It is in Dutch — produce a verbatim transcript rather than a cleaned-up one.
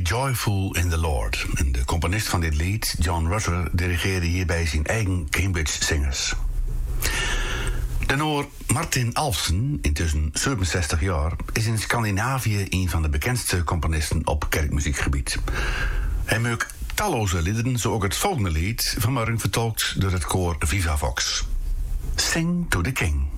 Joyful in the Lord. En de componist van dit lied, John Rutter, dirigeerde hierbij zijn eigen Cambridge Singers. Tenor Martin Alfsen, intussen zevenenzestig jaar, is in Scandinavië een van de bekendste componisten op kerkmuziekgebied. Hij maakt talloze liederen, zo ook het volgende lied, vanmorgen vertolkt door het koor Viva Vox. Sing to the King.